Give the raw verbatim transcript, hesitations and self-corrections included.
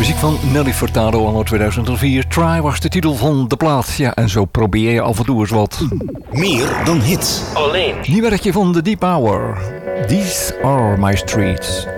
Muziek van Nelly Furtado anno tweeduizend vier. Try was de titel van de plaat. Ja, en zo probeer je af en toe eens wat. Meer dan hits. Alleen. Nieuw werkje van The Deep Hour. These are my streets.